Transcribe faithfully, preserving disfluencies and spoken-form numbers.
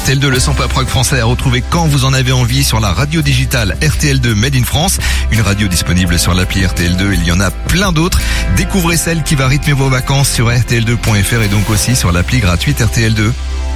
R T L deux, le sample rock français à retrouver quand vous en avez envie sur la radio digitale R T L deux Made in France. Une radio disponible sur l'appli R T L deux. Il y en a plein d'autres. Découvrez celle qui va rythmer vos vacances sur R T L deux point F R et donc aussi sur l'appli gratuite R T L deux.